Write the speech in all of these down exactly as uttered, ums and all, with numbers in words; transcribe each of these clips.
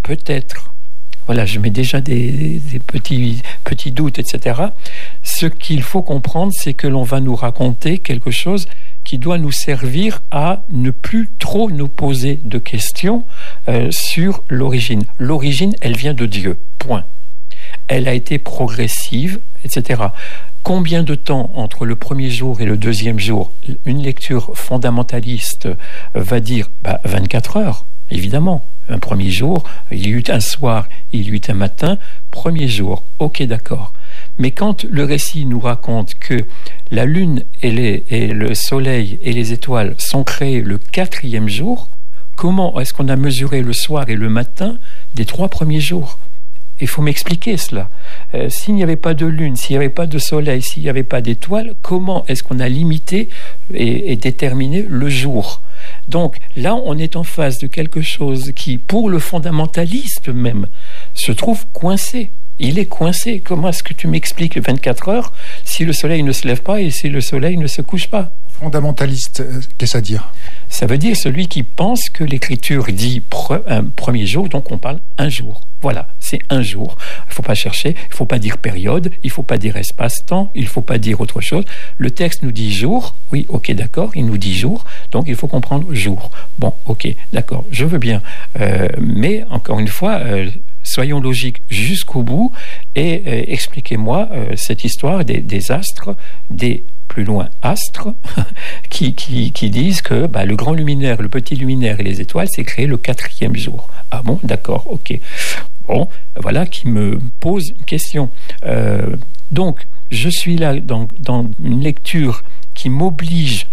peut-être, voilà, je mets déjà des, des petits, petits doutes, et cetera. Ce qu'il faut comprendre, c'est que l'on va nous raconter quelque chose qui doit nous servir à ne plus trop nous poser de questions euh, sur l'origine. L'origine, elle vient de Dieu, point. Elle a été progressive, et cetera. Combien de temps entre le premier jour et le deuxième jour? Une lecture fondamentaliste va dire bah, vingt-quatre heures, évidemment. Un premier jour, il y eut un soir, il y eut un matin, premier jour, ok, d'accord. Mais quand le récit nous raconte que la lune et, les, et le soleil et les étoiles sont créés le quatrième jour, comment est-ce qu'on a mesuré le soir et le matin des trois premiers jours? Il faut m'expliquer cela. Euh, s'il n'y avait pas de lune, s'il n'y avait pas de soleil, s'il n'y avait pas d'étoiles, comment est-ce qu'on a limité et, et déterminé le jour? Donc là, on est en face de quelque chose qui, pour le fondamentaliste même, se trouve coincé. Il est coincé. Comment est-ce que tu m'expliques vingt-quatre heures si le soleil ne se lève pas et si le soleil ne se couche pas? Fondamentaliste, qu'est-ce à dire? Ça veut dire celui qui pense que l'écriture dit pre- un premier jour, donc on parle un jour. Voilà, c'est un jour. Il ne faut pas chercher, il ne faut pas dire période, il ne faut pas dire espace-temps, il ne faut pas dire autre chose. Le texte nous dit jour, oui, ok, d'accord, il nous dit jour, donc il faut comprendre jour. Bon, ok, d'accord, je veux bien. Euh, mais, encore une fois, euh, soyons logiques jusqu'au bout et euh, expliquez-moi euh, cette histoire des, des astres, des plus loin astres, qui, qui, qui disent que bah, le grand luminaire, le petit luminaire et les étoiles, c'est créé le quatrième jour. Ah bon, d'accord, ok. Bon, voilà qui me pose une question. Euh, donc, je suis là dans, dans une lecture qui m'oblige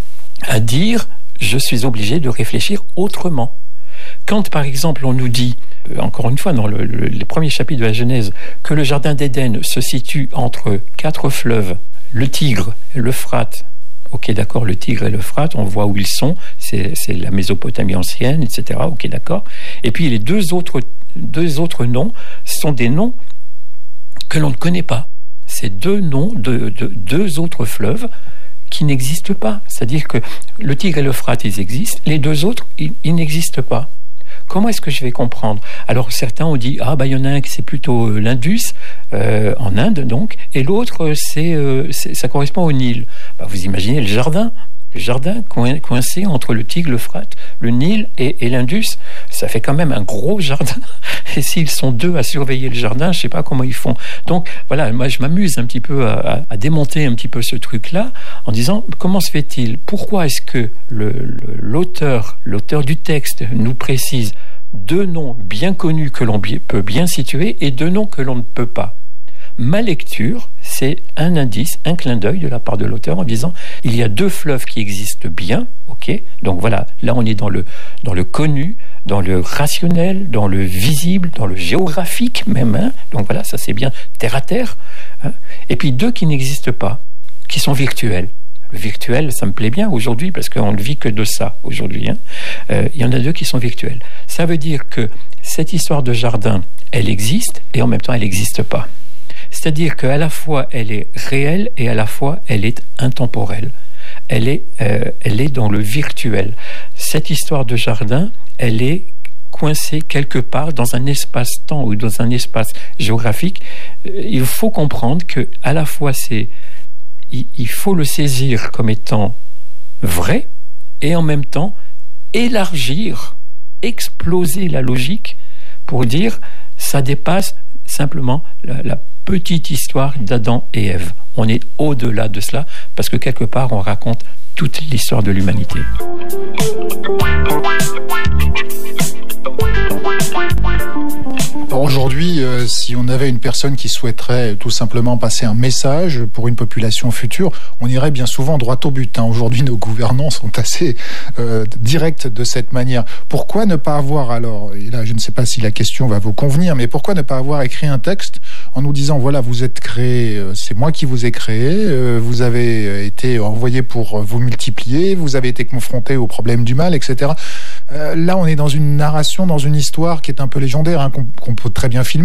à dire, je suis obligé de réfléchir autrement. Quand, par exemple, on nous dit, encore une fois, dans le, le, les premiers chapitres de la Genèse, que le jardin d'Éden se situe entre quatre fleuves, le Tigre, l'Euphrate, ok, d'accord, le Tigre et l'Euphrate, on voit où ils sont, c'est, c'est la Mésopotamie ancienne, et cetera, ok, d'accord. Et puis les deux autres, deux autres noms sont des noms que l'on ne connaît pas. C'est deux noms de, de deux autres fleuves qui n'existent pas. C'est-à-dire que le Tigre et l'Euphrate, ils existent, les deux autres, ils, ils n'existent pas. Comment est-ce que je vais comprendre? Alors certains ont dit, ah bah il y en a un qui c'est plutôt euh, l'Indus, euh, en Inde donc, et l'autre c'est, euh, c'est ça correspond au Nil. Bah, vous imaginez le jardin, le jardin coin, coincé entre le Tigre, l'Euphrate, le Nil et, et l'Indus, ça fait quand même un gros jardin. Et s'ils sont deux à surveiller le jardin, je ne sais pas comment ils font. Donc voilà, moi je m'amuse un petit peu à, à, à démonter un petit peu ce truc-là en disant comment se fait-il? Pourquoi est-ce que le, le, l'auteur, l'auteur du texte nous précise deux noms bien connus que l'on peut bien situer et deux noms que l'on ne peut pas? Ma lecture, c'est un indice, un clin d'œil de la part de l'auteur en disant il y a deux fleuves qui existent bien, ok. Donc voilà, là on est dans le dans le connu, dans le rationnel, dans le visible, dans le géographique même. Hein. Donc voilà, ça c'est bien terre à terre. Hein. Et puis deux qui n'existent pas, qui sont virtuels. Le virtuel, ça me plaît bien aujourd'hui parce qu'on ne vit que de ça aujourd'hui. Hein. Euh, il y en a deux qui sont virtuels. Ça veut dire que cette histoire de jardin, elle existe et en même temps elle n'existe pas. C'est-à-dire qu'à la fois elle est réelle et à la fois elle est intemporelle. Elle est, euh, elle est dans le virtuel. Cette histoire de jardin, elle est coincée quelque part dans un espace-temps ou dans un espace géographique. Il faut comprendre que à la fois c'est, il, il faut le saisir comme étant vrai et en même temps élargir, exploser la logique pour dire ça dépasse simplement la, la petite histoire d'Adam et Ève. On est au-delà de cela parce que quelque part on raconte toute l'histoire de l'humanité. Alors aujourd'hui, euh, si on avait une personne qui souhaiterait tout simplement passer un message pour une population future, on irait bien souvent droit au but. Hein. Aujourd'hui, nos gouvernants sont assez euh, directs de cette manière. Pourquoi ne pas avoir alors, et là je ne sais pas si la question va vous convenir, mais pourquoi ne pas avoir écrit un texte en nous disant voilà, vous êtes créé, euh, c'est moi qui vous ai créé, euh, vous avez été envoyé pour vous multiplier, vous avez été confronté au problème du mal, et cetera. Euh, là, on est dans une narration, dans une histoire qui est un peu légendaire, hein, qu'on, qu'on peut très bien filmer. Hein. C'est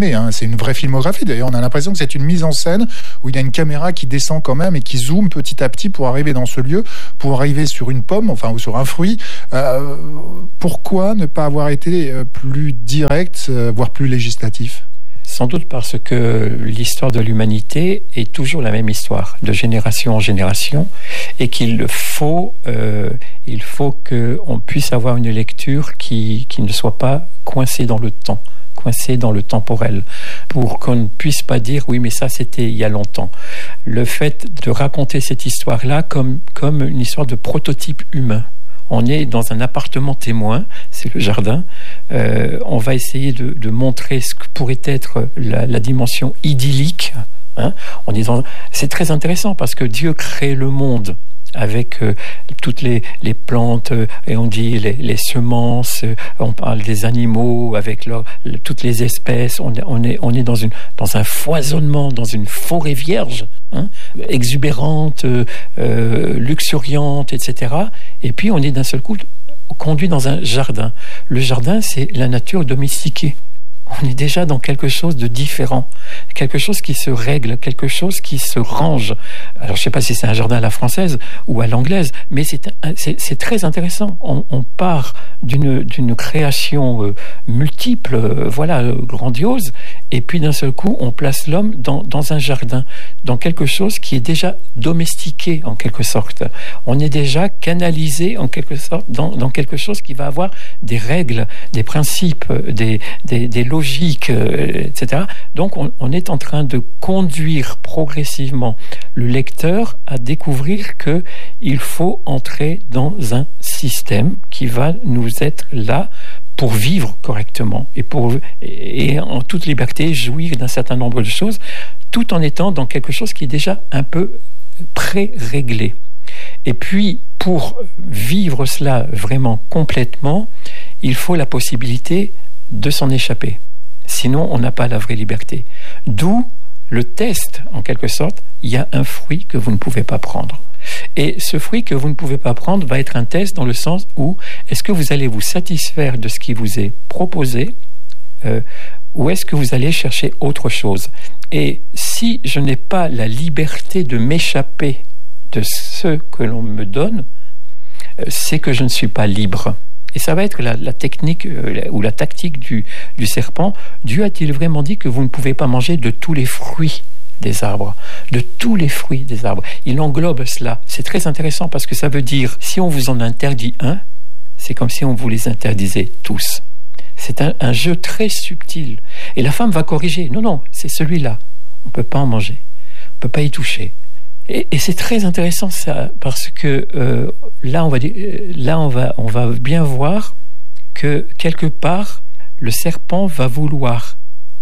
une vraie filmographie. D'ailleurs, on a l'impression que c'est une mise en scène où il y a une caméra qui descend quand même et qui zoome petit à petit pour arriver dans ce lieu, pour arriver sur une pomme, enfin, ou sur un fruit. Euh, pourquoi ne pas avoir été plus direct, euh, voire plus législatif ? Sans doute parce que l'histoire de l'humanité est toujours la même histoire, de génération en génération, et qu'il faut, euh, il faut qu'on puisse avoir une lecture qui, qui ne soit pas coincée dans le temps, coincée dans le temporel, pour qu'on ne puisse pas dire « oui, mais ça, c'était il y a longtemps ». Le fait de raconter cette histoire-là comme, comme une histoire de prototype humain. On est dans un appartement témoin, c'est le jardin. Euh, on va essayer de, de montrer ce que pourrait être la, la dimension idyllique. Hein. On est dans... C'est très intéressant parce que Dieu crée le monde avec euh, toutes les, les plantes, euh, et on dit les, les semences, euh, on parle des animaux, avec leur, le, toutes les espèces, on, on, est, on est dans, une, dans un foisonnement, dans une forêt vierge, hein, exubérante, euh, euh, luxuriante, et cetera. Et puis on est d'un seul coup conduit dans un jardin. Le jardin, c'est la nature domestiquée. On est déjà dans quelque chose de différent, quelque chose qui se règle, quelque chose qui se range. Alors, je ne sais pas si c'est un jardin à la française ou à l'anglaise, mais c'est, c'est, c'est très intéressant. On, on part d'une, d'une création euh, multiple, euh, voilà, euh, grandiose, et puis d'un seul coup, on place l'homme dans, dans un jardin, dans quelque chose qui est déjà domestiqué, en quelque sorte. On est déjà canalisé, en quelque sorte, dans, dans quelque chose qui va avoir des règles, des principes, des, des, des lois, logique, euh, et cetera. Donc, on, on est en train de conduire progressivement le lecteur à découvrir que il faut entrer dans un système qui va nous être là pour vivre correctement et pour et, et en toute liberté jouir d'un certain nombre de choses, tout en étant dans quelque chose qui est déjà un peu pré-réglé. Et puis, pour vivre cela vraiment complètement, il faut la possibilité de s'en échapper. Sinon, on n'a pas la vraie liberté. D'où le test, en quelque sorte. Il y a un fruit que vous ne pouvez pas prendre. Et ce fruit que vous ne pouvez pas prendre va être un test dans le sens où est-ce que vous allez vous satisfaire de ce qui vous est proposé euh, ou est-ce que vous allez chercher autre chose. Et si je n'ai pas la liberté de m'échapper de ce que l'on me donne, euh, c'est que je ne suis pas libre. Et ça va être la, la technique euh, ou la tactique du, du serpent. Dieu a-t-il vraiment dit que vous ne pouvez pas manger de tous les fruits des arbres, de tous les fruits des arbres? Il englobe cela. C'est très intéressant parce que ça veut dire, si on vous en interdit un, c'est comme si on vous les interdisait tous. C'est un, un jeu très subtil. Et la femme va corriger. Non, non, c'est celui-là. On ne peut pas en manger. On ne peut pas y toucher. Et, et c'est très intéressant ça, parce que euh, là, on va, là on, va, on va bien voir que quelque part, le serpent va vouloir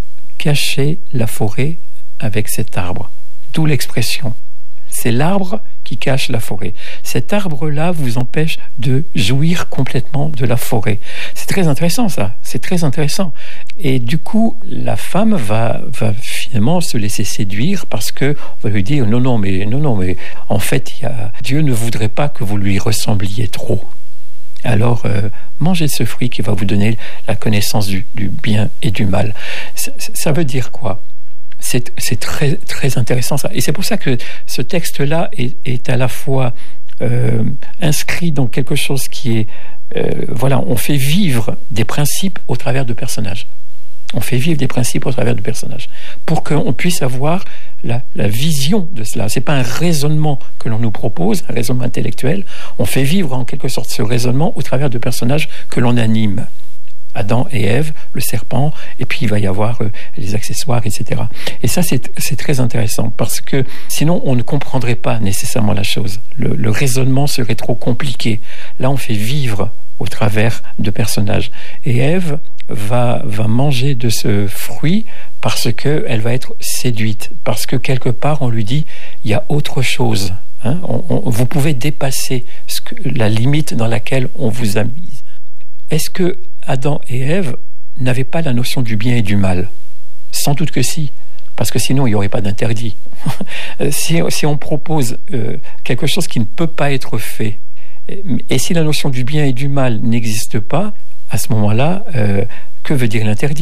cacher la forêt avec cet arbre. D'où l'expression. C'est l'arbre qui cache la forêt. Cet arbre-là vous empêche de jouir complètement de la forêt. C'est très intéressant ça, c'est très intéressant. Et du coup, la femme va, va finalement se laisser séduire parce que on va lui dire non, non, mais non, non, mais en fait, il y a, Dieu ne voudrait pas que vous lui ressembliez trop. Alors, euh, mangez ce fruit qui va vous donner la connaissance du, du bien et du mal. Ça, ça veut dire quoi ? C'est, c'est très, très intéressant ça. Et c'est pour ça que ce texte-là est, est à la fois euh, inscrit dans quelque chose qui est... Euh, voilà, on fait vivre des principes au travers de personnages. On fait vivre des principes au travers de personnages pour qu'on puisse avoir la, la vision de cela. Ce n'est pas un raisonnement que l'on nous propose, un raisonnement intellectuel. On fait vivre en quelque sorte ce raisonnement au travers de personnages que l'on anime. Adam et Ève, le serpent, et puis il va y avoir euh, les accessoires, et cetera. Et ça, c'est, c'est très intéressant, parce que sinon, on ne comprendrait pas nécessairement la chose. Le, le raisonnement serait trop compliqué. Là, on fait vivre au travers de personnages. Et Ève va, va manger de ce fruit parce qu'elle va être séduite, parce que quelque part, on lui dit, il y a autre chose. Hein, on, on, vous pouvez dépasser ce que, la limite dans laquelle on vous a mis. Est-ce que Adam et Ève n'avaient pas la notion du bien et du mal ? Sans doute que si, parce que sinon il n'y aurait pas d'interdit. si, si on propose euh, quelque chose qui ne peut pas être fait, et, et si la notion du bien et du mal n'existe pas, à ce moment-là, euh, que veut dire l'interdit ?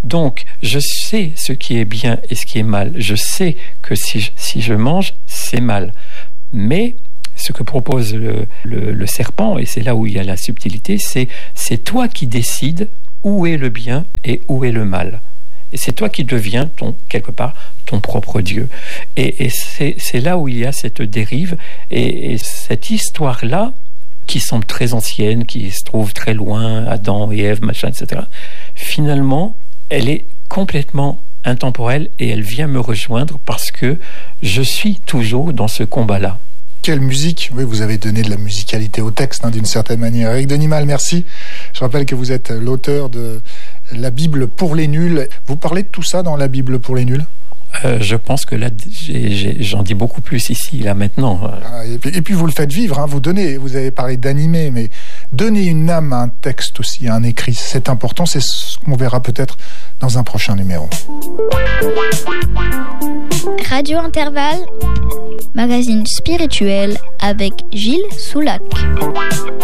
Donc, je sais ce qui est bien et ce qui est mal. Je sais que si je, si je mange, c'est mal. Mais ce que propose le, le, le serpent, et c'est là où il y a la subtilité, c'est, c'est toi qui décides où est le bien et où est le mal. Et c'est toi qui deviens, ton, quelque part, ton propre Dieu. Et, et c'est, c'est là où il y a cette dérive. Et, et cette histoire-là, qui semble très ancienne, qui se trouve très loin, Adam et Ève, machin, et cetera, finalement, elle est complètement intemporelle et elle vient me rejoindre parce que je suis toujours dans ce combat-là. Quelle musique! Oui, vous avez donné de la musicalité au texte, hein, d'une certaine manière. Éric Denimal, merci. Je rappelle que vous êtes l'auteur de La Bible pour les nuls. Vous parlez de tout ça dans La Bible pour les nuls? Euh, je pense que là, j'ai, j'ai, j'en dis beaucoup plus ici, là, maintenant. Ah, et, puis, et puis vous le faites vivre, hein, vous donnez, vous avez parlé d'animer, mais donner une âme à un texte aussi, à un écrit, c'est important, c'est ce qu'on verra peut-être dans un prochain numéro. Radio Intervalle, magazine spirituel avec Gilles Soulac.